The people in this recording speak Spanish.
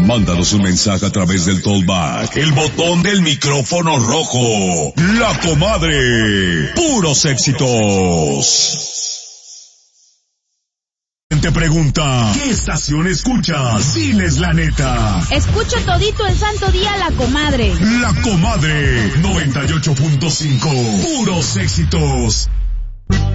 Mándanos un mensaje a través del Tollback, el botón del micrófono rojo. La Comadre. Puros éxitos. Te pregunta, ¿qué estación escuchas? Diles la neta. Escucho todito el santo día La Comadre. La Comadre 98.5. Puros éxitos.